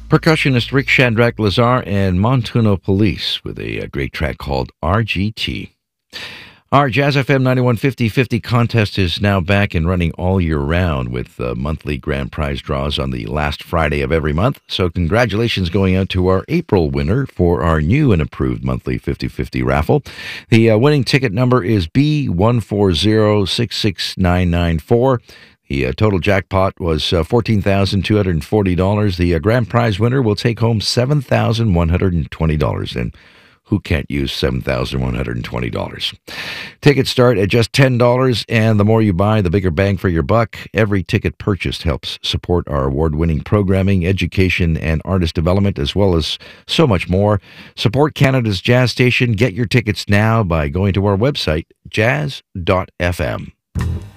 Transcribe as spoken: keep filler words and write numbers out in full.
Percussionist Rick Shadrach Lazar and Montuno Police with a, a great track called R G T. Our Jazz F M ninety-one fifty fifty contest is now back and running all year round with uh, monthly grand prize draws on the last Friday of every month. So congratulations going out to our April winner for our new and approved monthly fifty fifty raffle. The uh, winning ticket number is B one four zero six six nine nine four. The uh, total jackpot was uh, fourteen thousand two hundred forty dollars. The uh, grand prize winner will take home seven thousand one hundred twenty dollars. And who can't use seven thousand one hundred twenty dollars? Tickets start at just ten dollars, and the more you buy, the bigger bang for your buck. Every ticket purchased helps support our award-winning programming, education, and artist development, as well as so much more. Support Canada's jazz station. Get your tickets now by going to our website, jazz dot f m.